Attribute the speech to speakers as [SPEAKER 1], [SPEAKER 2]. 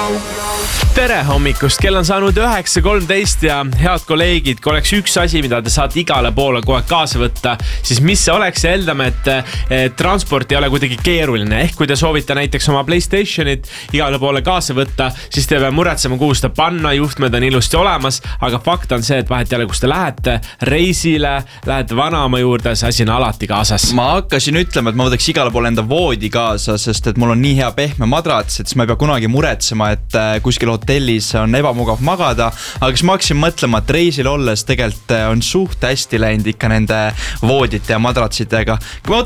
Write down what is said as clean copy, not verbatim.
[SPEAKER 1] Tere hommikust, kell on saanud 9:13 ja head kolleegid, kui oleks üks asi, mida te saate igale poole kohe kaasa võtta, siis mis see oleks? Eeldame, et transport ei ole kuidagi keeruline. Ehk kui te soovite näiteks oma PlayStationit igale poole kaasa võtta, siis te peame muretsema, kuhu seda panna, juhtmed on ilusti olemas, aga fakt on see, et vahet jälle, kus te lähete reisile, lähete vanaema juurde, see asi on alati kaasas.
[SPEAKER 2] Ma hakkasin ütlema, et ma võtaks igale poole enda voodi kaasa, sest et mul on nii hea pehme madrats, et siis ma ei pea kunagi muretsema, et kuskil hotellis on ebamugav magada, aga siis ma hakkasin mõtlema, et reisil olles tegelikult on suht hästi läinud ikka nende voodite ja madratsitega. Kui ma